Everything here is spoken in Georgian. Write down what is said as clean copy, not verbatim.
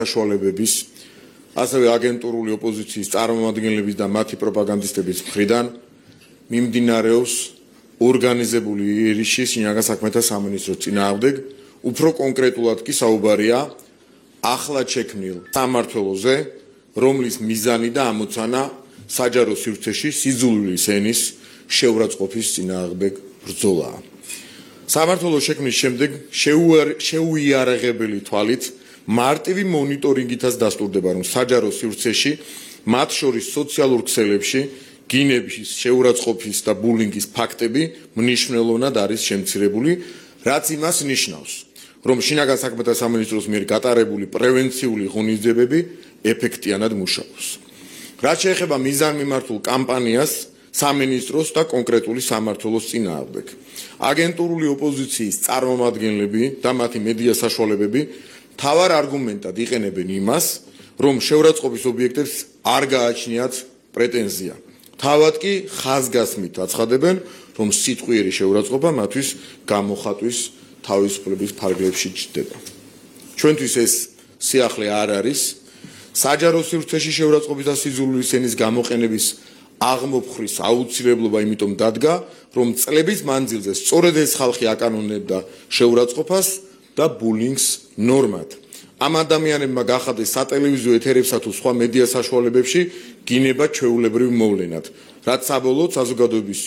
საშუალებების, ასევე აგენტურული ოპოზიციის წარმომადგენლების და მათი პროპაგანდისტების მხრიდან მიმდინარეობს ორგანიზებული იერიშის შინაგან საქმეთა სამინისტროს წინააღმდეგ, უფრო კონკრეტულად კი საუბარია ახლად შექმნილ სამმართველოზე, რომლის მიზანი და ამოცანა საჯარო სივრცეში სიძულვილის ენის შეურაცხყოფის წინააღმდეგ ბრძოლაა. სამმართველოს შექმნის შემდეგ შეუიარაღებელი თვალით მარტივი მონიტორინგითაც დასტურდება, რომ საჯარო სივრცეში, მათ შორის სოციალურ ქსელებში, გინების, შეურაცხყოფის და ბულინგის ფაქტები მნიშვნელოვნად არის შემცირებული, რაც იმას ნიშნავს, რომ შინაგან საქმეთა სამინისტროს მიერ გატარებული პრევენციული ღონისძიებები ეფექტიანად მუშაობს. რაც შეეხება მიზანმიმართულ კამპანიას სამინისტროს და კონკრეტული სამმართველოს წინააღმდეგ, აგენტურული ოპოზიციის წარმომადგენლები და მათი მედია საშუალებები მთავარ არგუმენტად იყენებენ იმას, რომ შეურაცხყოფის ობიექტებს არ გააჩნიათ პრეტენზია. თავად კი ხაზგასმით აცხადებენ, რომ სიტყვიერი შეურაცხყოფა მათთვის გამოხატვის თავისუფლების ფარგლებში ჩნდება. ჩვენთვის ეს სიახლე არ არის. საჯარო სივრცეში შეურაცხყოფის და სიძულვილის ენის გამოყენების აღმოფხრის აუცილებლობა იმიტომ დადგა, რომ წლების მანძილზე სწორედ ეს ხალხი აკანონებდა შეურაცხყოფას და ბულინგს ნორმად. ამ ადამიანებმა გახადეს სატელევიზიო ეთერებსა თუ სხვა მედია საშუალებებში გინება ჩვეულებრივ მოვლენად, რაც საბოლოოდ საზოგადოების